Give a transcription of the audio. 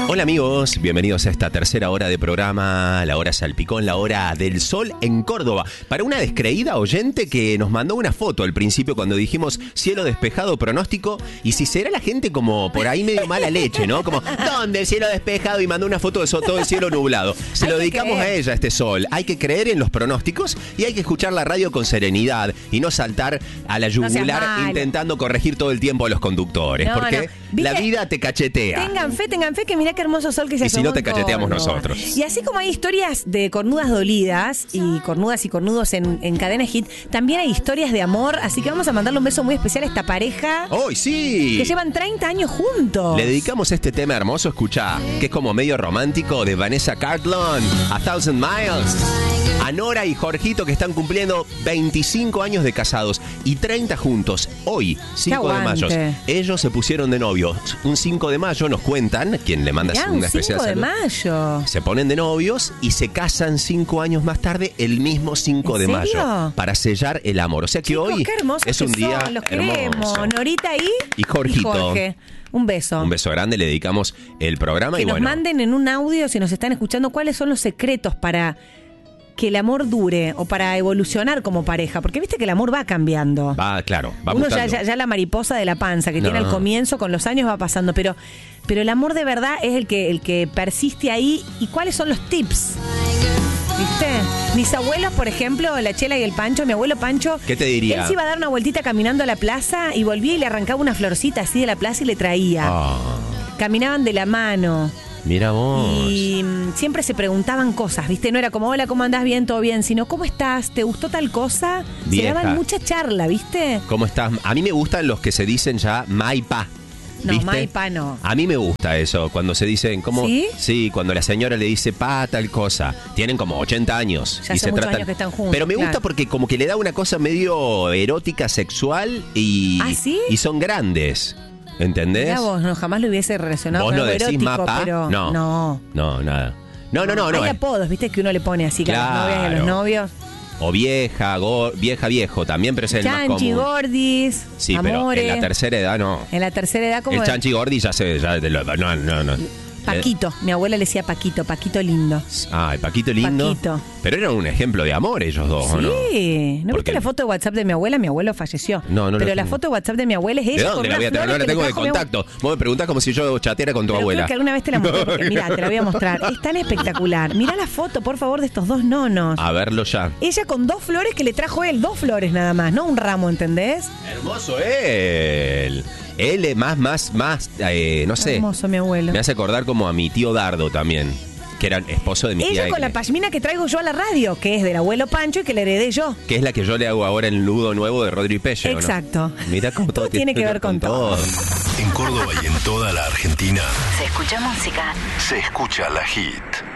Hola amigos, bienvenidos a esta tercera hora de programa, la hora salpicón, la hora del sol en Córdoba. Para una descreída oyente que nos mandó una foto al principio cuando dijimos cielo despejado pronóstico, y si será la gente como por ahí medio mala leche, ¿no? Como, ¿dónde cielo despejado? Y mandó una foto de todo el cielo nublado. Se lo dedicamos a ella, este sol. Hay que creer en los pronósticos y hay que escuchar la radio con serenidad y no saltar a la yugular intentando corregir todo el tiempo a los conductores, porque la vida te cachetea. Tengan fe que mirá qué hermoso sol que se asomó. Y si no, te cacheteamos nosotros. Y así como hay historias de cornudas dolidas y cornudas y cornudos en Cadena Hit, también hay historias de amor, así que vamos a mandarle un beso muy especial a esta pareja. ¡Oh, sí! Que llevan 30 años juntos. Le dedicamos este tema hermoso, escuchá, que es como medio romántico, de Vanessa Carlton, A Thousand Miles. A Nora y Jorgito, que están cumpliendo 25 años de casados y 30 juntos. Hoy, 5 de mayo. Ellos se pusieron de novios. Un 5 de mayo nos cuentan, quien le manda una especial salud. 5 de mayo. Se ponen de novios y se casan 5 años más tarde, el mismo 5 de mayo. Para sellar el amor. O sea que chicos, hoy es un día los hermoso. Queremos. Norita y Jorgito. Jorge. Un beso. Un beso grande, le dedicamos el programa. Que y nos manden en un audio, si nos están escuchando, cuáles son los secretos para que el amor dure o para evolucionar como pareja, porque viste que el amor va cambiando. Va, claro, va uno mutando. ya la mariposa de la panza que tiene al comienzo, con los años va pasando, pero el amor de verdad es el que persiste ahí. ¿Y cuáles son los tips? ¿Viste? Mis abuelos, por ejemplo, la Chela y el Pancho, mi abuelo Pancho, ¿qué te diría? Él se iba a dar una vueltita caminando a la plaza y volvía y le arrancaba una florcita así de la plaza y le traía. Caminaban de la mano. Mira vos. Y siempre se preguntaban cosas, ¿viste? No era como, hola, ¿cómo andás? Bien, todo bien. Sino, ¿cómo estás? ¿Te gustó tal cosa? Vieja. Se daban mucha charla, ¿viste? ¿Cómo estás? A mí me gustan los que se dicen ya ma y pa. No, ¿viste? ma y pa no. A mí me gusta eso, cuando se dicen, ¿cómo? ¿Sí? Sí, cuando la señora le dice pa tal cosa. Tienen como 80 años. Ya y hace se muchos tratan. años que están juntos. Pero me gusta porque como que le da una cosa medio erótica, sexual y, ¿Ah, sí? y son grandes. ¿Entendés? Mirá vos, no, jamás lo hubiese relacionado ¿Vos con no algo decís erótico, mapa? pero No, nada. No. Hay apodos, ¿viste? Que uno le pone así, que a las novias y a los novios. O vieja, viejo también, pero es el más común. Chanchi, gordis, sí, amores. pero en la tercera edad no. En la tercera edad como... El chanchi gordi ya se... No. Paquito, mi abuela le decía Paquito lindo. Ah, el Paquito lindo. Paquito. Pero eran un ejemplo de amor ellos dos, ¿o no? Sí. ¿No Porque viste la foto de WhatsApp de mi abuela? Mi abuelo falleció. No. Pero la foto de WhatsApp de mi abuela es ella. ¿De dónde la voy a tener? No la tengo de contacto. Vos me preguntás como si yo chateara con tu abuela. Creo que alguna vez te la mostré. Porque, mirá, te la voy a mostrar. Es tan espectacular. Mirá la foto, por favor, de estos dos nonos. A verlo ya. Ella con 2 flores que le trajo él. 2 flores nada más, no un ramo, ¿entendés? Hermoso él. Él es más, no sé. Hermoso, mi abuelo. Me hace acordar como a mi tío Dardo también, que era esposo de mi tía. Ella con la pashmina que traigo yo a la radio, que es del abuelo Pancho y que le heredé yo. Que es la que yo le hago ahora en el nudo nuevo de Rodri Pelle, exacto. ¿no? Mira cómo todo tiene que ver con todo. En Córdoba y en toda la Argentina se escucha música. Se escucha la Hit.